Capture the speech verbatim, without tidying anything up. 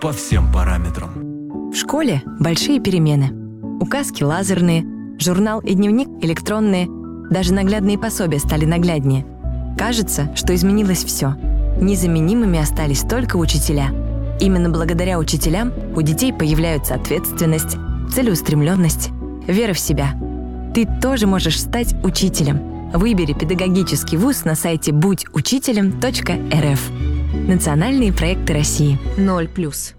по всем параметрам. В школе большие перемены. Указки лазерные, журнал и дневник электронные, даже наглядные пособия стали нагляднее. Кажется, что изменилось все. Незаменимыми остались только учителя. Именно благодаря учителям у детей появляются ответственность, целеустремленность, вера в себя. Ты тоже можешь стать учителем. Выбери педагогический вуз на сайте будь учителем точка эр эф. Национальные проекты России. ноль плюс.